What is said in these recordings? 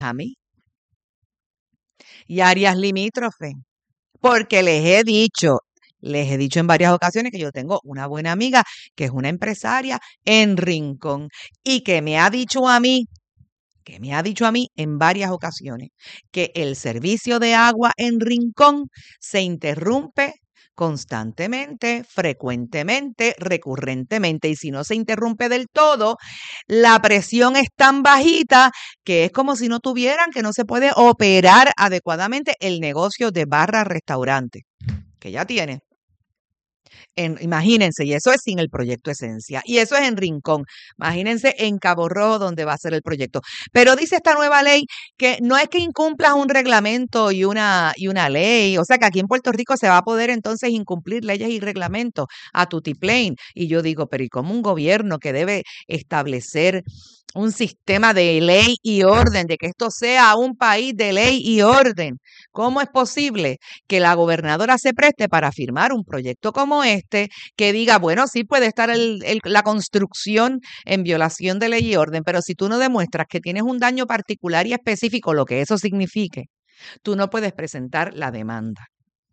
a mí y áreas limítrofes, porque les he dicho en varias ocasiones que yo tengo una buena amiga que es una empresaria en Rincón y que me ha dicho a mí en varias ocasiones que el servicio de agua en Rincón se interrumpe constantemente, frecuentemente, recurrentemente, y si no se interrumpe del todo, la presión es tan bajita que es como si no tuvieran, que no se puede operar adecuadamente el negocio de barra-restaurante que ya tiene. Imagínense, y eso es sin el proyecto Esencia, y eso es en Rincón. Imagínense en Cabo Rojo donde va a ser el proyecto. Pero dice esta nueva ley que no es que incumplas un reglamento y una ley, o sea que aquí en Puerto Rico se va a poder entonces incumplir leyes y reglamentos a tutiplén. Y yo digo, pero ¿y cómo un gobierno que debe establecer un sistema de ley y orden, de que esto sea un país de ley y orden? ¿Cómo es posible que la gobernadora se preste para firmar un proyecto como este que diga, bueno, sí puede estar la construcción en violación de ley y orden, pero si tú no demuestras que tienes un daño particular y específico, lo que eso signifique, tú no puedes presentar la demanda?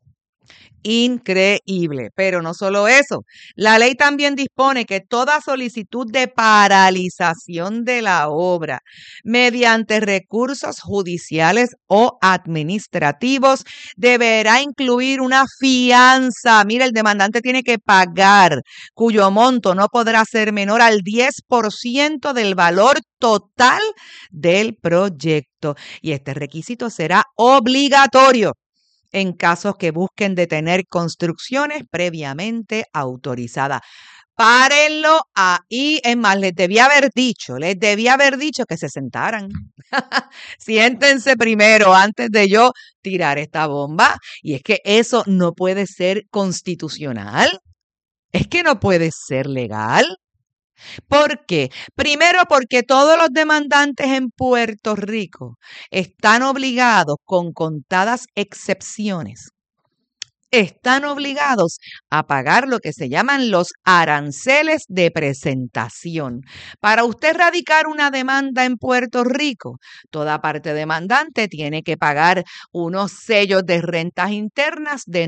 Increíble. Pero no solo eso, la ley también dispone que toda solicitud de paralización de la obra mediante recursos judiciales o administrativos deberá incluir una fianza. Mira, el demandante tiene que pagar, cuyo monto no podrá ser menor al 10% del valor total del proyecto. Y este requisito será obligatorio en casos que busquen detener construcciones previamente autorizadas. Párenlo ahí. Es más, les debía haber dicho que se sentaran. Siéntense primero antes de yo tirar esta bomba. Y es que eso no puede ser constitucional. Es que no puede ser legal. ¿Por qué? Primero, porque todos los demandantes en Puerto Rico están obligados, con contadas excepciones, están obligados a pagar lo que se llaman los aranceles de presentación. Para usted radicar una demanda en Puerto Rico, toda parte demandante tiene que pagar unos sellos de rentas internas de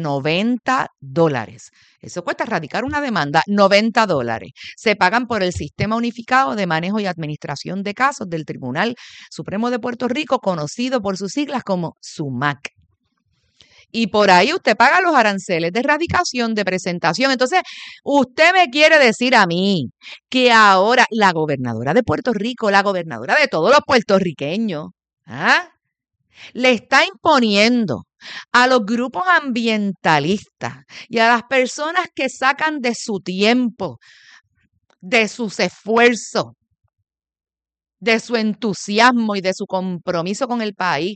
$90. Eso cuesta radicar una demanda, $90. Se pagan por el Sistema Unificado de Manejo y Administración de Casos del Tribunal Supremo de Puerto Rico, conocido por sus siglas como SUMAC. Y por ahí usted paga los aranceles de radicación, de presentación. Entonces, usted me quiere decir a mí que ahora la gobernadora de Puerto Rico, la gobernadora de todos los puertorriqueños, le está imponiendo a los grupos ambientalistas y a las personas que sacan de su tiempo, de sus esfuerzos, de su entusiasmo y de su compromiso con el país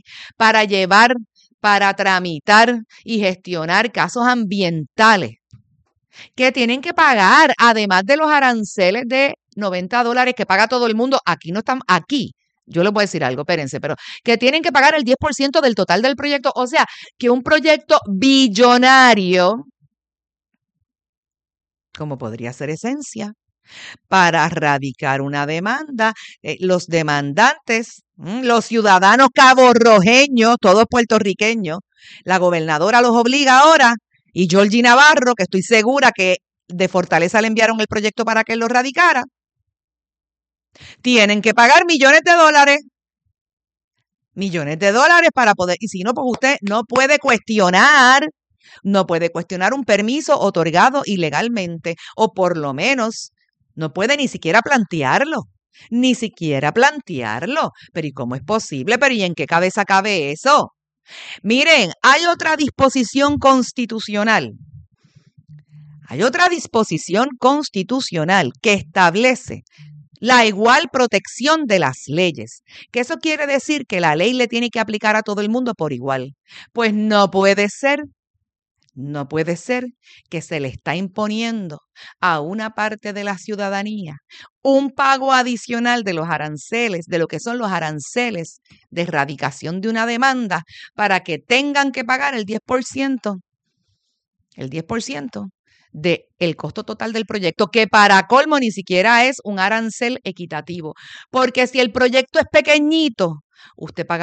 para tramitar y gestionar casos ambientales que tienen que pagar, además de los aranceles de $90 que paga todo el mundo. Aquí, yo les voy a decir algo, espérense, pero que tienen que pagar el 10% del total del proyecto. O sea, que un proyecto billonario, como podría ser Esencia, para radicar una demanda, los demandantes, los ciudadanos caborrojeños, todos puertorriqueños, la gobernadora los obliga ahora, y Georgie Navarro, que estoy segura que de Fortaleza le enviaron el proyecto para que él lo radicara, tienen que pagar millones de dólares para poder, y si no, pues usted no puede cuestionar un permiso otorgado ilegalmente, o por lo menos no puede ni siquiera plantearlo. Pero ¿y cómo es posible? ¿Pero y en qué cabeza cabe eso? Miren, hay otra disposición constitucional. Que establece la igual protección de las leyes. Que eso quiere decir que la ley le tiene que aplicar a todo el mundo por igual. Pues no puede ser que se le está imponiendo a una parte de la ciudadanía un pago adicional de los aranceles, de lo que son los aranceles de erradicación de una demanda, para que tengan que pagar el 10% del costo total del proyecto, que para colmo ni siquiera es un arancel equitativo, porque si el proyecto es pequeñito, usted paga